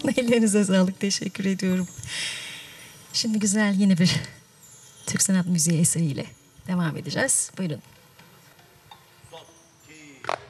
Ellerinize sağlık, teşekkür ediyorum. Şimdi güzel yine bir Türk sanat müziği eseriyle devam edeceğiz. Buyurun.